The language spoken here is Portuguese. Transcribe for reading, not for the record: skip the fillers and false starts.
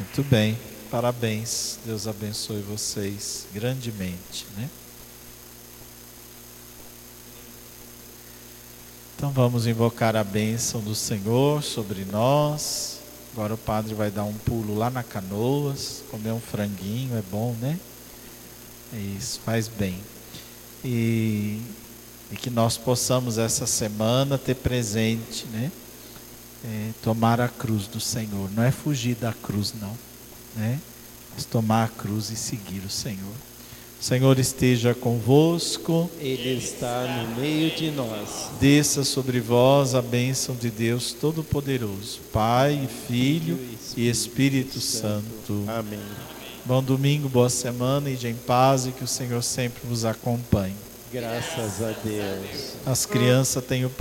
Muito bem, parabéns. Deus abençoe vocês grandemente, né? Então vamos invocar a bênção do Senhor sobre nós. Agora o padre vai dar um pulo lá na Canoas, comer um franguinho, é bom, né? Isso, faz bem. E que nós possamos essa semana ter presente, né? Tomar a cruz do Senhor. Não é fugir da cruz, não, né? Mas tomar a cruz e seguir o Senhor. O Senhor esteja convosco. Ele está no meio de nós. Desça sobre vós a bênção de Deus Todo-Poderoso, Pai, Filho e Espírito Santo. Amém. Bom domingo, boa semana, e em paz, e que o Senhor sempre vos acompanhe. Graças a Deus. As crianças têm o